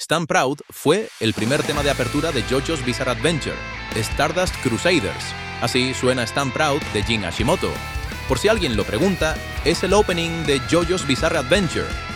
Stand Proud fue el primer tema de apertura de JoJo's Bizarre Adventure, Stardust Crusaders. Así suena Stand Proud de Jin Hashimoto. Por si alguien lo pregunta, es el opening de JoJo's Bizarre Adventure,